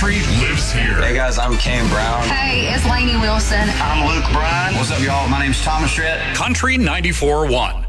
Country lives here. Hey guys, I'm Kane Brown. Hey, it's Lainey Wilson. I'm Luke Bryan. What's up, y'all? My name's Thomas Rhett. Country 94.1.